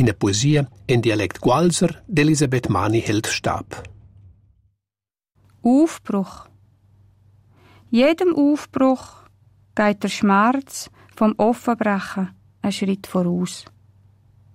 in der Poesie in Dialekt Gualser d'Elisabeth Mani-Held-Stab. Aufbruch. Jedem Aufbruch geht der Schmerz vom Offenbrechen einen Schritt voraus.